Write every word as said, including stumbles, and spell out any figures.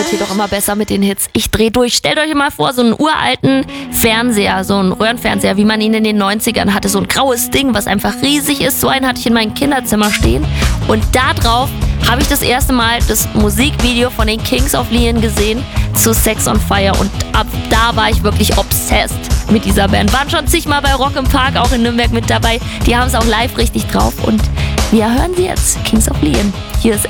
wird hier doch immer besser mit den Hits. Ich dreh durch. Stellt euch mal vor, so einen uralten Fernseher, so einen Röhrenfernseher, wie man ihn in den neunzigern hatte. So ein graues Ding, was einfach riesig ist. So einen hatte ich in meinem Kinderzimmer stehen. Und da drauf habe ich das erste Mal das Musikvideo von den Kings of Leon gesehen zu Sex on Fire. Und ab da war ich wirklich obsessed mit dieser Band. Waren schon zigmal bei Rock im Park, auch in Nürnberg mit dabei. Die haben es auch live richtig drauf. Und wir hören sie jetzt. Kings of Leon. Hier ist